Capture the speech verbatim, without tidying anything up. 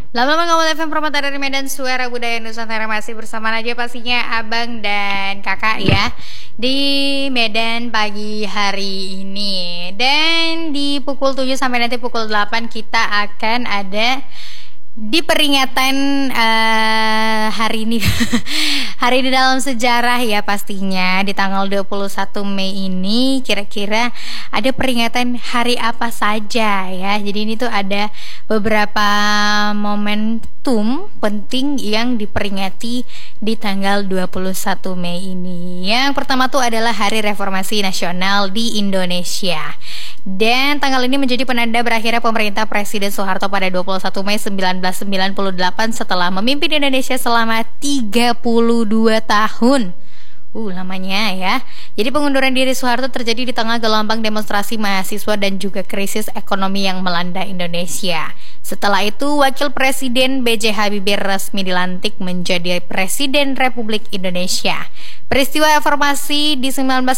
Lama-lama ngomong F M Promoter dari Medan, Suara Budaya Nusantara, masih bersama aja pastinya abang dan kakak ya di Medan pagi hari ini. Dan di pukul tujuh sampai nanti pukul delapan kita akan ada di peringatan uh, hari ini hari ini dalam sejarah ya, pastinya di tanggal dua puluh satu Mei ini kira-kira ada peringatan hari apa saja ya. Jadi ini tuh ada beberapa momentum penting yang diperingati di tanggal dua puluh satu Mei ini. Yang pertama tuh adalah Hari Reformasi Nasional di Indonesia. Dan tanggal ini menjadi penanda berakhirnya pemerintah Presiden Soeharto pada dua puluh satu Mei seribu sembilan ratus sembilan puluh delapan setelah memimpin Indonesia selama tiga puluh dua tahun. Uh, lamanya ya. Jadi pengunduran diri Soeharto terjadi di tengah gelombang demonstrasi mahasiswa dan juga krisis ekonomi yang melanda Indonesia. Setelah itu, Wakil Presiden B J Habibie resmi dilantik menjadi Presiden Republik Indonesia. Peristiwa reformasi di seribu sembilan ratus